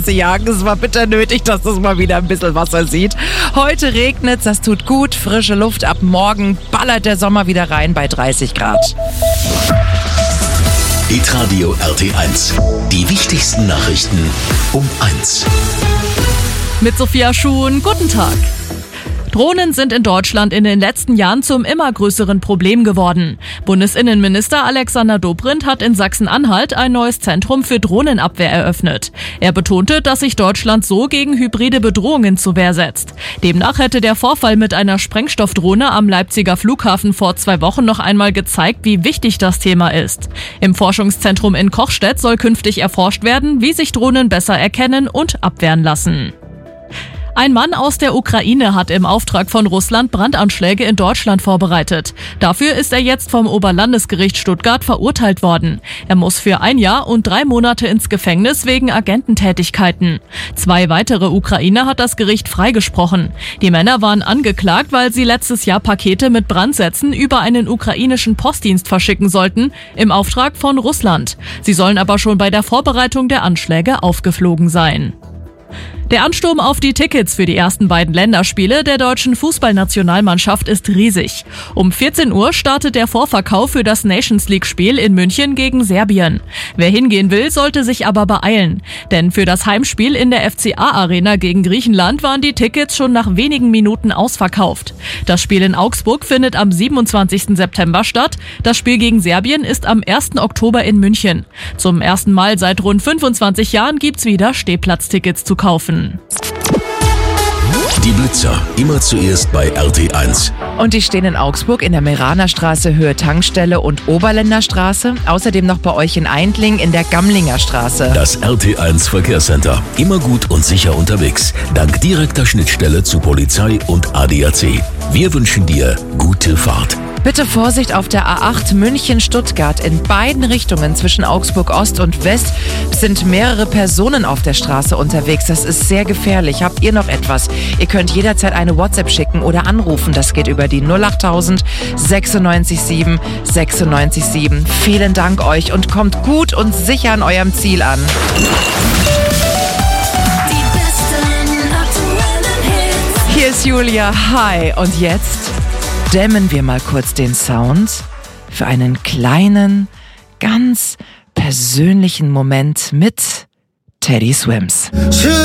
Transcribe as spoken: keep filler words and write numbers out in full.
Straße jagen. Es war bitter nötig, dass das mal wieder ein bisschen Wasser sieht. Heute regnet es, das tut gut. Frische Luft ab morgen ballert der Sommer wieder rein bei dreißig Grad. Hitradio R T eins. Die wichtigsten Nachrichten um eins. Mit Sophia Schuhn, guten Tag. Drohnen sind in Deutschland in den letzten Jahren zum immer größeren Problem geworden. Bundesinnenminister Alexander Dobrindt hat in Sachsen-Anhalt ein neues Zentrum für Drohnenabwehr eröffnet. Er betonte, dass sich Deutschland so gegen hybride Bedrohungen zur Wehr setzt. Demnach hätte der Vorfall mit einer Sprengstoffdrohne am Leipziger Flughafen vor zwei Wochen noch einmal gezeigt, wie wichtig das Thema ist. Im Forschungszentrum in Kochstedt soll künftig erforscht werden, wie sich Drohnen besser erkennen und abwehren lassen. Ein Mann aus der Ukraine hat im Auftrag von Russland Brandanschläge in Deutschland vorbereitet. Dafür ist er jetzt vom Oberlandesgericht Stuttgart verurteilt worden. Er muss für ein Jahr und drei Monate ins Gefängnis wegen Agententätigkeiten. Zwei weitere Ukrainer hat das Gericht freigesprochen. Die Männer waren angeklagt, weil sie letztes Jahr Pakete mit Brandsätzen über einen ukrainischen Postdienst verschicken sollten, im Auftrag von Russland. Sie sollen aber schon bei der Vorbereitung der Anschläge aufgeflogen sein. Der Ansturm auf die Tickets für die ersten beiden Länderspiele der deutschen Fußballnationalmannschaft ist riesig. Um vierzehn Uhr startet der Vorverkauf für das Nations-League-Spiel in München gegen Serbien. Wer hingehen will, sollte sich aber beeilen. Denn für das Heimspiel in der F C A-Arena gegen Griechenland waren die Tickets schon nach wenigen Minuten ausverkauft. Das Spiel in Augsburg findet am siebenundzwanzigsten September statt. Das Spiel gegen Serbien ist am ersten Oktober in München. Zum ersten Mal seit rund fünfundzwanzig Jahren gibt's wieder Stehplatztickets zu kaufen. Die Blitzer, immer zuerst bei R T eins. Und die stehen in Augsburg in der Meranerstraße, Höhe Tankstelle und Oberländerstraße. Außerdem noch bei euch in Eindling in der Gamlinger Straße. Das R T eins Verkehrscenter. Immer gut und sicher unterwegs. Dank direkter Schnittstelle zu Polizei und A D A C. Wir wünschen dir gute Fahrt. Bitte Vorsicht auf der A acht München-Stuttgart. In beiden Richtungen zwischen Augsburg Ost und West sind mehrere Personen auf der Straße unterwegs. Das ist sehr gefährlich. Habt ihr noch etwas? Ihr könnt jederzeit eine WhatsApp schicken oder anrufen. Das geht über die null achttausend sechsundneunzig sieben sechsundneunzig sieben. Vielen Dank euch und kommt gut und sicher an eurem Ziel an. Die besten aktuellen Hits. Hier ist Julia. Hi. Und jetzt dämmen wir mal kurz den Sound für einen kleinen, ganz persönlichen Moment mit Teddy Swims.